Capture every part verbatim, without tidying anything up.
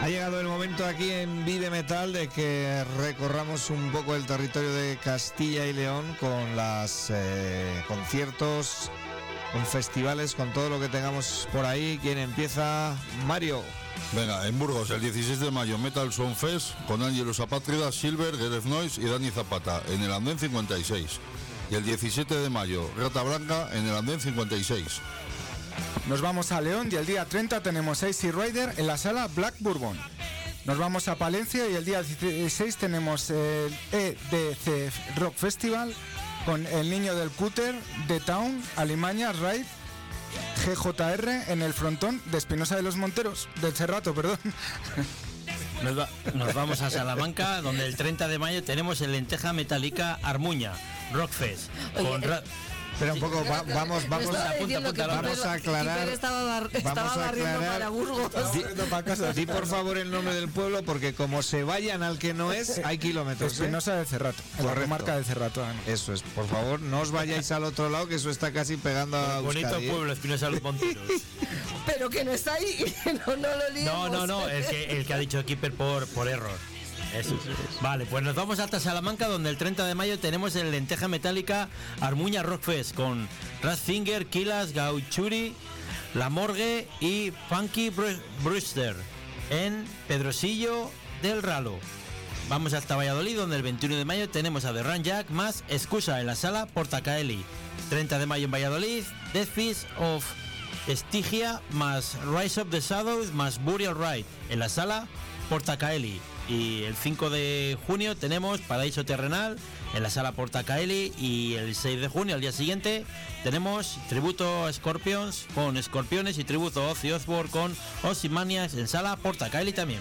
Ha llegado el momento aquí en Vide Metal de que recorramos un poco el territorio de Castilla y León con los eh, conciertos, con festivales, con todo lo que tengamos por ahí. ¿Quién empieza? Mario. Venga, en Burgos el dieciséis de mayo Metal Sound Fest con Ángelos Apátrida, Silver, Gareth Noise y Dani Zapata en el Andén cincuenta y seis. Y el diecisiete de mayo Rata Blanca en el Andén cincuenta y seis. Nos vamos a León y el día treinta tenemos Easy Rider en la sala Black Bourbon. Nos vamos a Palencia y el día dieciséis tenemos el E D C Rock Festival con El Niño del Cúter, The Town, Alimaña, Raid, G J R en el frontón de Espinosa de los Monteros, del Cerrato, perdón. Nos, va, nos vamos a Salamanca, donde el treinta de mayo tenemos el Lenteja Metálica Armuña Rockfest. Con ra- Espera un poco, va, vamos, vamos, Apunta, apunta, apunta, vamos a aclarar. Estaba, bar, estaba vamos a barriendo aclarar. para Burgos. Di, di por favor el nombre del pueblo, porque como se vayan al que no es, hay kilómetros. ¿eh? Espinosa del Cerrato, en la comarca del Cerrato. ¿eh? Eso es, por favor, no os vayáis al otro lado, que eso está casi pegando a bonito Euskadi, ¿eh? pueblo, Espinosa de los Monteros. Pero que no está ahí, no, no lo liemos. No, no, no, el que, el que ha dicho Keeper por, por error. Eso. Vale, pues nos vamos hasta Salamanca, donde el treinta de mayo tenemos el Lenteja Metálica Armuña Rockfest con Ratfinger, Kilas, Gauchuri, La Morgue y Funky Brewster en Pedrosillo del Ralo. Vamos hasta Valladolid, donde el veintiuno de mayo tenemos a The Run Jack más Excusa en la sala Portacaeli. treinta de mayo en Valladolid, Death Feast of Estigia más Rise of the Shadows más Burial Ride en la sala Portacaeli. Y el cinco de junio tenemos Paraíso Terrenal en la sala Portacaeli. Y el seis de junio, al día siguiente, tenemos tributo a Scorpions con Escorpiones y tributo a Ozzy Osbourne con Ozzymaniacs en sala Portacaeli también.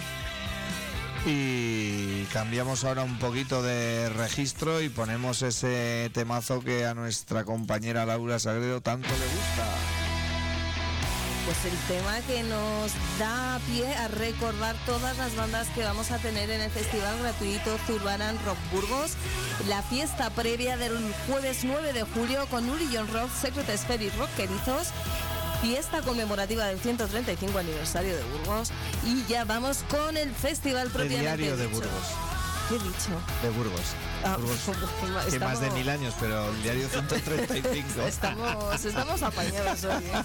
Y cambiamos ahora un poquito de registro y ponemos ese temazo que a nuestra compañera Laura Sagredo tanto le gusta. Pues el tema que nos da pie a recordar todas las bandas que vamos a tener en el festival gratuito Zurbaran Rock Burgos, la fiesta previa del jueves nueve de julio con Uri John Rock, Secret Sphere y Rockerizos, fiesta conmemorativa del ciento treinta y cinco aniversario de Burgos, y ya vamos con el festival propiamente El diario de dicho. Burgos. ¿Qué he dicho? De Burgos. Ah, Burgos. estamos, Que más de mil años, pero el diario ciento treinta y cinco. Estamos, estamos apañados hoy, ¿eh?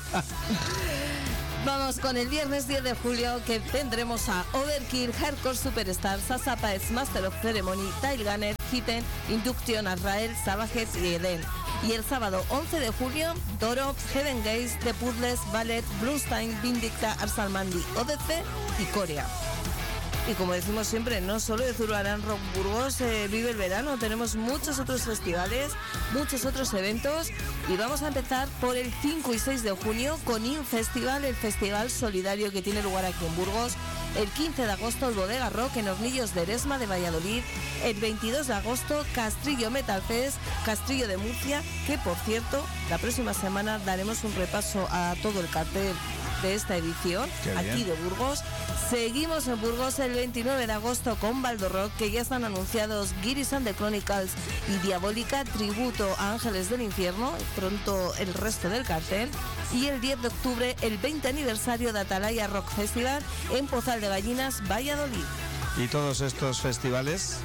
Vamos con el viernes diez de julio, que tendremos a Overkill, Hardcore Superstar, Sasapa, Master of Ceremony, Tile Gunner, Hitten, Induction, Azrael, Savages y Eden. Y el sábado once de julio, Doro, Heaven Gaze, The Puzzles, Ballet, Bluestein, Vindicta, Arsalmandi, O D C y Corea. Y como decimos siempre, no solo de Zurbarán Rock Burgos eh, vive el verano, tenemos muchos otros festivales, muchos otros eventos, y vamos a empezar por el cinco y seis de junio con Infestival, el festival solidario que tiene lugar aquí en Burgos. El quince de agosto el Bodega Rock en Hornillos de Eresma de Valladolid. El veintidós de agosto Castrillo Metal Fest, Castrillo de Murcia, que por cierto, la próxima semana daremos un repaso a todo el cartel de esta edición aquí de Burgos. Seguimos en Burgos el veintinueve de agosto con Baldo Rock, que ya están anunciados Giris and the Chronicles y Diabólica, tributo a Ángeles del Infierno, pronto el resto del cartel. Y el diez de octubre el veinte aniversario de Atalaya Rock Festival en Pozal de Gallinas, Valladolid. Y todos estos festivales,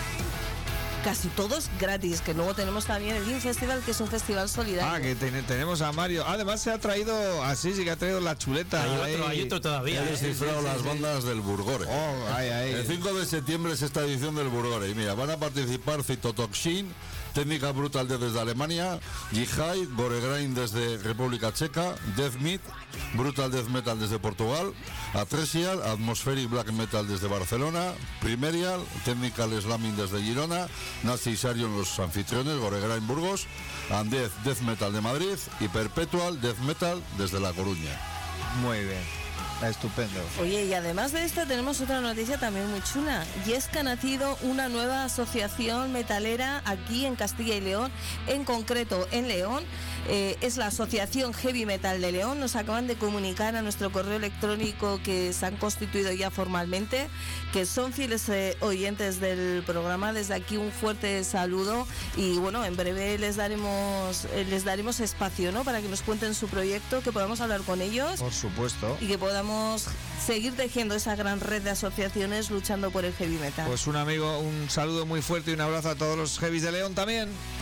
casi todos gratis, que luego tenemos también el Infestival, que es un festival solidario. ah, que ten- tenemos a Mario. Además se ha traído, así sí que ha traído la chuleta. Hay otro, ahí. hay otro todavía. He ¿eh? descifrado sí, las sí. bandas del Burgore. Oh, ay, ay. El cinco de septiembre es esta edición del Burgore. Y mira, van a participar Cytotoxin, Técnica Brutal desde Alemania, Jihad, Goregrind desde República Checa, Death Meat, Brutal Death Metal desde Portugal, Atresial, Atmospheric Black Metal desde Barcelona, Primerial, Technical Slamming desde Girona, Nazi Sarion los anfitriones, Goregrind Burgos, Andez Death Metal de Madrid y Perpetual Death Metal desde La Coruña. Muy bien. Estupendo. Oye, y además de esto tenemos otra noticia también muy chula, y es que ha nacido una nueva asociación metalera aquí en Castilla y León, en concreto en León. Eh, es la Asociación Heavy Metal de León. Nos acaban de comunicar a nuestro correo electrónico que se han constituido ya formalmente, que son fieles eh, oyentes del programa. Desde aquí un fuerte saludo, y bueno, en breve les daremos eh, les daremos espacio, ¿no?, para que nos cuenten su proyecto, que podamos hablar con ellos. Por supuesto. Y que podamos seguir tejiendo esa gran red de asociaciones luchando por el heavy metal. Pues un amigo, un saludo muy fuerte y un abrazo a todos los heavies de León también.